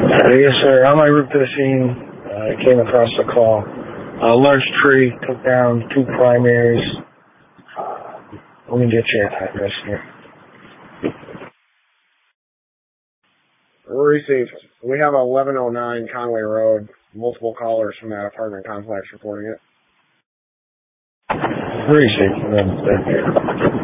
Yes, sir. On my route to the scene, I came across a call. A large tree took down two primaries. Let me get your address here. Received. We have 1109 Conway Road. Multiple callers from that apartment complex reporting it. Received.